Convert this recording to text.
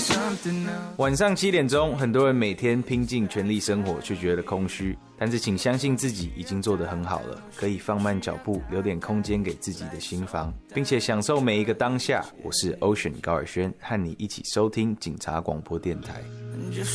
晚上7点钟，很多人每天拼尽全力生活，却觉得空虚。但是请相信自己已经做得很好了，可以放慢脚步，留点空间给自己的心房，并且享受每一个当下。我是 Ocean 高尔轩，和你一起收听警察广播电台。